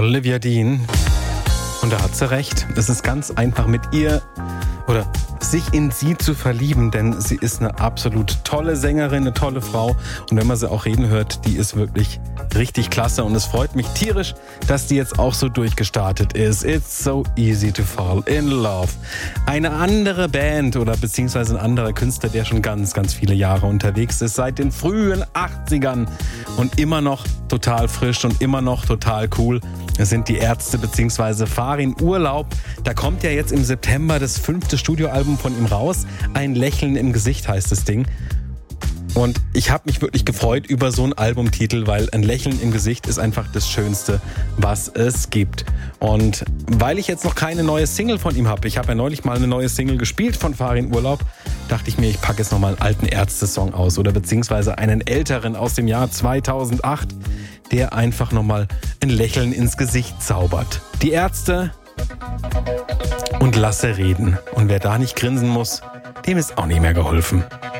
Olivia Dean. Und da hat sie recht. Es ist ganz einfach mit ihr oder sich in sie zu verlieben, denn sie ist eine absolut tolle Sängerin, eine tolle Frau. Und wenn man sie auch reden hört, die ist wirklich richtig klasse. Und es freut mich tierisch, dass die jetzt auch so durchgestartet ist. It's so easy to fall in love. Eine andere Band oder beziehungsweise ein anderer Künstler, der schon ganz, ganz viele Jahre unterwegs ist, seit den frühen 80ern und immer noch total frisch und immer noch total cool. Das sind die Ärzte beziehungsweise Farin Urlaub. Da kommt ja jetzt im September das 5. Studioalbum von ihm raus. Ein Lächeln im Gesicht heißt das Ding. Und ich habe mich wirklich gefreut über so einen Albumtitel, weil ein Lächeln im Gesicht ist einfach das Schönste, was es gibt. Und weil ich jetzt noch keine neue Single von ihm habe, ich habe ja neulich mal eine neue Single gespielt von Farin Urlaub, dachte ich mir, ich packe jetzt nochmal einen alten Ärzte-Song aus oder beziehungsweise einen älteren aus dem Jahr 2008, der einfach nochmal ein Lächeln ins Gesicht zaubert. Die Ärzte und Lasse reden. Und wer da nicht grinsen muss, dem ist auch nicht mehr geholfen.